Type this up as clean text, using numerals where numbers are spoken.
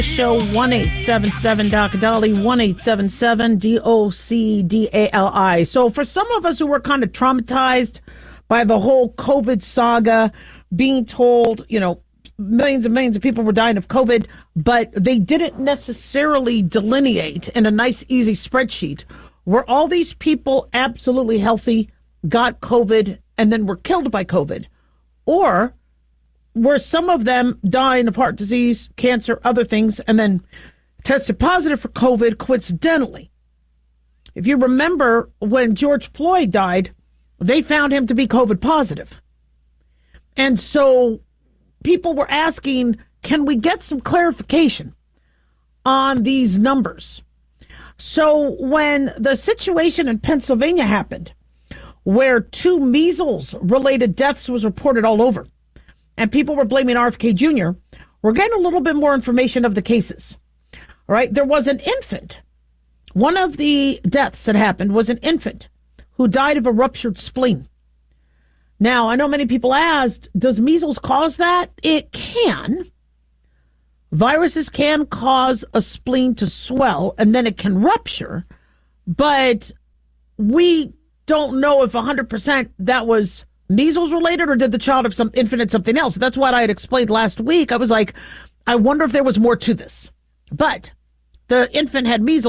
Show 1-877-DOC-DOLLY, 1-877-DOCDALI. So for some of us who were kind of traumatized by the whole COVID saga, being told, millions and millions of people were dying of COVID, but they didn't necessarily delineate in a nice, easy spreadsheet. Were all these people absolutely healthy, got COVID, and then were killed by COVID? Or were some of them dying of heart disease, cancer, other things, and then tested positive for COVID coincidentally? If you remember when George Floyd died, they found him to be COVID positive. And so people were asking, can we get some clarification on these numbers? So when the situation in Pennsylvania happened, where 2 measles-related deaths was reported all over, and people were blaming RFK Jr., we're getting a little bit more information of the cases. All right, there was an infant. One of the deaths that happened was an infant who died of a ruptured spleen. Now, I know many people asked, does measles cause that? It can. Viruses can cause a spleen to swell, and then it can rupture. But we don't know if 100% that was measles related, or did the child have some infant something else? That's what I had explained last week. I was like, I wonder if there was more to this. But the infant had measles.